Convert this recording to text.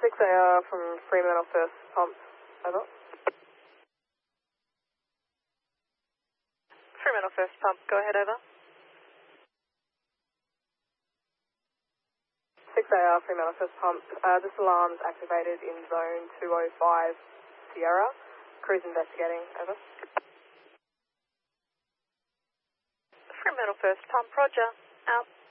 6AR from Fremantle First Pump, over. Fremantle First Pump, go ahead, over. 6AR Fremantle First Pump, this alarm's activated in zone 205 Sierra. Crew's investigating, over. Fremantle First Pump, roger, out.